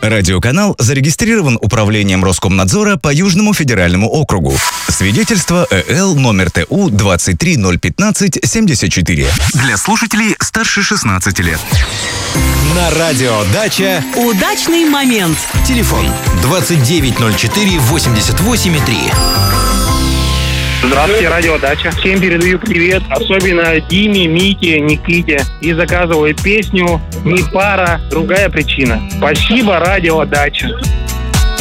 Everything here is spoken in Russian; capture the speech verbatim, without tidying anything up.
Радиоканал зарегистрирован Управлением Роскомнадзора по Южному федеральному округу. Свидетельство ЭЛ номер ТУ двадцать три ноль пятнадцать семьдесят четыре. Для слушателей старше шестнадцати лет. На радио «Дача» удачный момент. Телефон двадцать девять ноль четыре восемьдесят восемь три. Здравствуйте, радио «Дача». Всем передаю привет, особенно Диме, Мите, Никите. И заказываю песню «Не пара, другая причина». Спасибо, радио «Дача».